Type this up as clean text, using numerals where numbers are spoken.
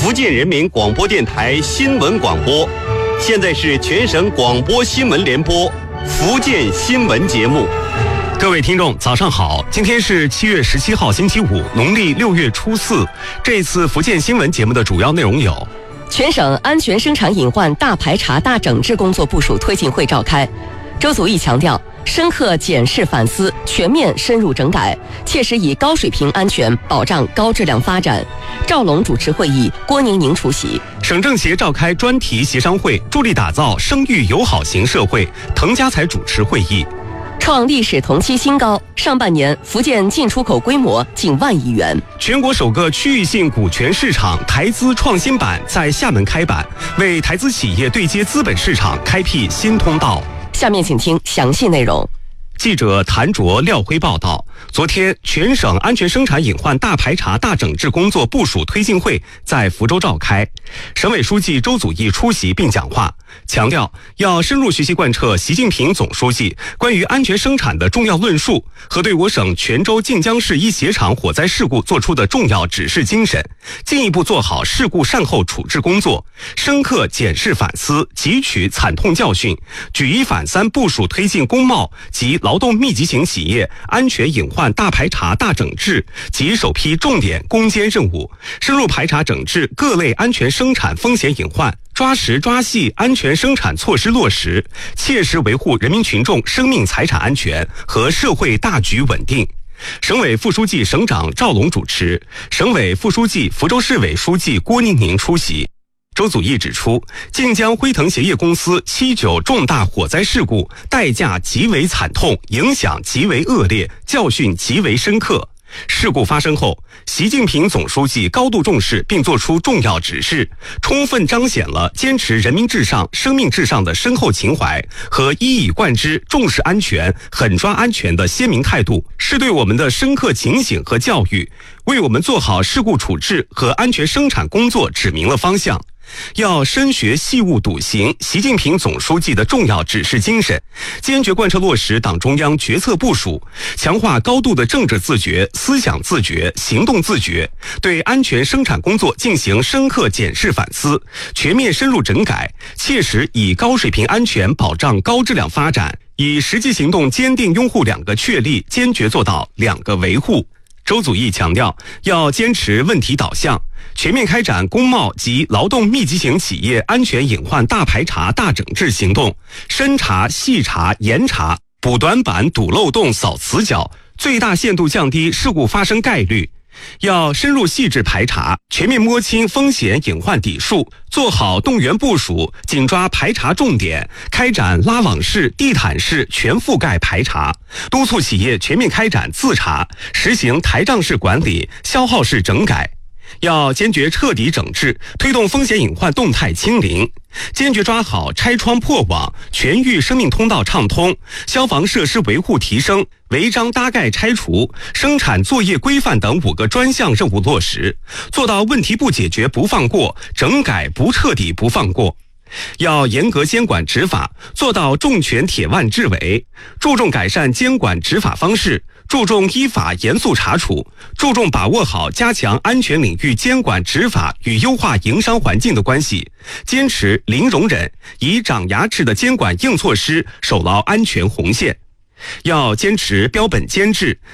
福建人民广播电台新闻广播，现在是全省广播新闻联播福建新闻节目。 各位听众，早上好！今天是7月17号，星期五，农历6月初4。这一次福建新闻节目的主要内容有： 全省安全生产隐患大排查大整治工作部署推进会召开，周祖义强调，深刻检视反思，全面深入整改，切实以高水平安全保障高质量发展。赵龙主持会议，郭宁宁出席。 省政协召开专题协商会，助力打造生育友好型社会，滕家才主持会议。 创历史同期新高，上半年福建进出口规模近1万亿元。 全国首个区域性股权市场台资创新板在厦门开板，为台资企业对接资本市场开辟新通道。 下面请听详细内容。 记者谭卓、廖辉报道，昨天全省安全生产隐患大排查大整治工作部署推进会在福州召开，省委书记周祖义出席并讲话，强调要深入学习贯彻习近平总书记关于安全生产的重要论述和对我省泉州晋江市一鞋厂火灾事故作出的重要指示精神，进一步做好事故善后处置工作，深刻检视反思，汲取惨痛教训，举一反三部署推进工贸及劳动密集型企业安全隐患大排查大整治及首批重点攻坚任务，深入排查整治各类安全生产风险隐患，抓实抓细安全生产措施落实，切实维护人民群众生命财产安全和社会大局稳定。省委副书记、省长赵龙主持，省委副书记、福州市委书记郭宁宁出席。周祖义指出，晋江辉腾鞋业公司7·9重大火灾事故代价极为惨痛，影响极为恶劣，教训极为深刻。事故发生后，习近平总书记高度重视并作出重要指示，充分彰显了坚持人民至上、生命至上的深厚情怀和一以贯之重视安全、狠抓安全的鲜明态度，是对我们的深刻警醒和教育，为我们做好事故处置和安全生产工作指明了方向。要深学细悟笃行习近平总书记的重要指示精神，坚决贯彻落实党中央决策部署，强化高度的政治自觉、思想自觉、行动自觉，对安全生产工作进行深刻检视反思，全面深入整改，切实以高水平安全保障高质量发展，以实际行动坚定拥护2个确立，坚决做到2个维护。周祖义强调，要坚持问题导向，全面开展工贸及劳动密集型企业安全隐患大排查大整治行动，深查细查严查，补短板堵漏洞扫死角，最大限度降低事故发生概率。要深入细致排查，全面摸清风险隐患底数，做好动员部署，紧抓排查重点，开展拉网式、地毯式全覆盖排查，督促企业全面开展自查，实行台账式管理、消耗式整改。要坚决彻底整治，推动风险隐患动态清零，坚决抓好拆窗破网、全域生命通道畅通、消防设施维护提升、违章搭盖拆除、生产作业规范等5个专项任务落实，做到问题不解决不放过，整改不彻底不放过。要严格监管执法，做到重拳铁腕治伪，注重改善监管执法方式，注重依法严肃查处，注重把握好加强安全领域监管执法与优化营商环境的关系，坚持零容忍，以长牙齿的监管硬措施守牢安全红线。要坚持标本兼治，